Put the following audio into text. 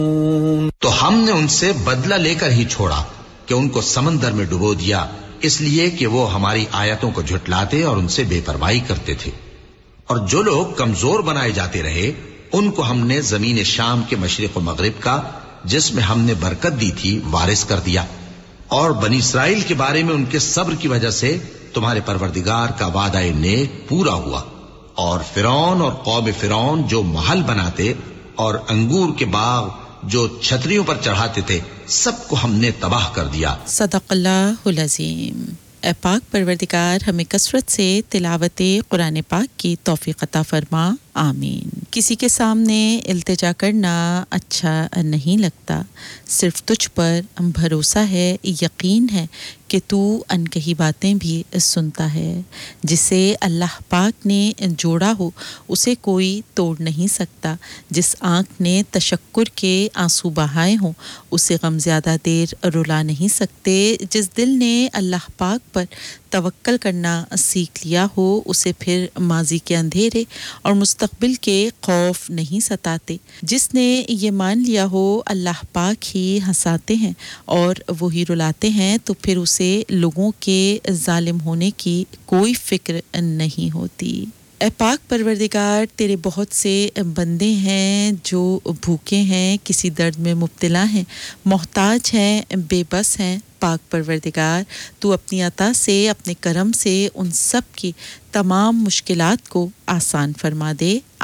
تو ہم نے ان سے بدلہ لے کر ہی چھوڑا کہ ان کو سمندر میں ڈبو دیا، اس لیے کہ وہ ہماری آیتوں کو جھٹلاتے اور ان سے بے پرواہی کرتے تھے۔ اور جو لوگ کمزور بنائے جاتے رہے ان کو ہم نے زمین شام کے مشرق و مغرب کا، جس میں ہم نے برکت دی تھی، وارث کر دیا۔ اور بنی اسرائیل کے بارے میں ان کے صبر کی وجہ سے تمہارے پروردگار کا وعدہ نیک پورا ہوا۔ اور فرعون اور قوم فرعون جو محل بناتے اور انگور کے باغ جو چھتریوں پر چڑھاتے تھے، سب کو ہم نے تباہ کر دیا۔ صدق اللہ العظیم۔ اے پاک پروردگار، ہمیں کثرت سے تلاوت قرآن پاک کی توفیق عطا فرما، آمین۔ کسی کے سامنے التجا کرنا اچھا نہیں لگتا، صرف تجھ پر بھروسہ ہے، یقین ہے کہ تو انکہی باتیں بھی سنتا ہے۔ جسے اللہ پاک نے جوڑا ہو اسے کوئی توڑ نہیں سکتا۔ جس آنکھ نے تشکر کے آنسو بہائے ہوں اسے غم زیادہ دیر رلا نہیں سکتے۔ جس دل نے اللہ پاک پر توکل کرنا سیکھ لیا ہو اسے پھر ماضی کے اندھیرے اور مستقبل کے خوف نہیں ستاتے۔ جس نے یہ مان لیا ہو اللہ پاک ہی ہنساتے ہیں اور وہی رلاتے ہیں، تو پھر اسے لوگوں کے ظالم ہونے کی کوئی فکر نہیں ہوتی۔ اے پاک پروردگار، تیرے بہت سے بندے ہیں جو بھوکے ہیں، کسی درد میں مبتلا ہیں، محتاج ہیں، بے بس ہیں۔ پاک پروردگار، تو اپنی عطا سے، اپنے کرم سے ان سب کی تمام مشکلات کو آسان فرما دے۔